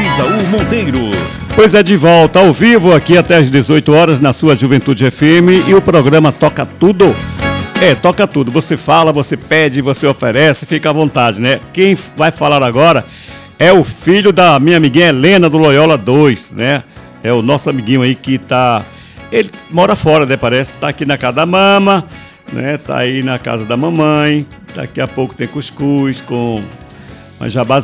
Isaú Monteiro. Pois é, de volta ao vivo aqui até às 18 horas na sua Juventude FM e o programa Toca Tudo. Toca tudo. Você fala, você pede, você oferece, fica à vontade, né? Quem vai falar agora é o filho da minha amiguinha Helena do Loyola 2, né? É o nosso amiguinho aí que tá... Ele mora fora, né? Parece. Tá aqui na casa da mama, né? Tá aí na casa da mamãe. Daqui a pouco tem cuscuz com manjabá